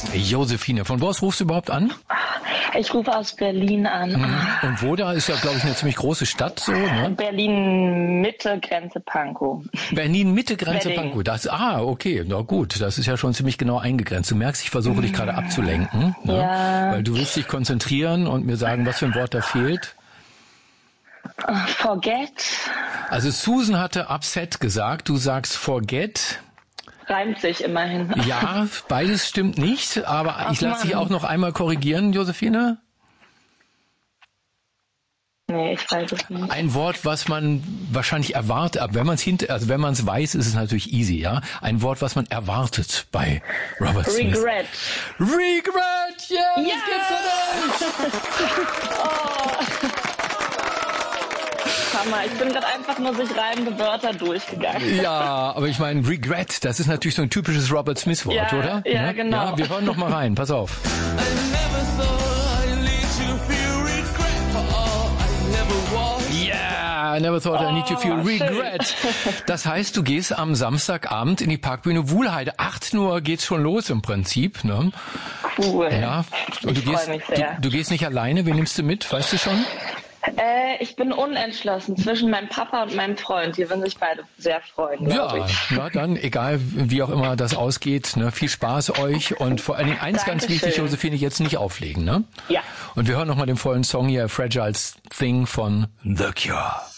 Josephine, von wo aus rufst du überhaupt an? Ich rufe aus Berlin an. Und wo da ist ja, glaube ich, eine ziemlich große Stadt so, ne? Berlin-Mitte, Grenze Pankow. Berlin-Mitte, Grenze Pankow. Okay, na gut, das ist ja schon ziemlich genau eingegrenzt. Du merkst, ich versuche dich gerade abzulenken, ne? Ja. Weil du willst dich konzentrieren und mir sagen, was für ein Wort da fehlt. Forget. Also Susan hatte upset gesagt, du sagst forget. Reimt sich immerhin. Ja, beides stimmt nicht, aber ich lasse dich auch noch einmal korrigieren, Josephine. Nee, ich weiß es nicht. Ein Wort, was man wahrscheinlich erwartet, aber wenn man es weiß, ist es natürlich easy, ja. Ein Wort, was man erwartet bei Robert Smith. Regret. Regret, yeah, Ja! das gibt's Hammer, ich bin gerade einfach nur sich reimende Wörter durchgegangen. Ja, aber ich meine, Regret, das ist natürlich so ein typisches Robert Smith-Wort, ja, oder? Ja, genau. Ja, wir hören noch mal rein, pass auf. Yeah, I never thought I need to feel regret. Das heißt, du gehst am Samstagabend in die Parkbühne Wuhlheide. 18 Uhr geht's schon los im Prinzip, ne? Cool. Ja. Und du gehst nicht alleine, wen nimmst du mit, weißt du schon? Ich bin unentschlossen zwischen meinem Papa und meinem Freund. Die würden sich beide sehr freuen, glaube ich. Ja, na dann, egal wie auch immer das ausgeht, ne, viel Spaß euch und vor allen Dingen eins ganz wichtig, Josephine, jetzt nicht auflegen, ne? Ja. Und wir hören nochmal den vollen Song hier, Fragile Thing von The Cure.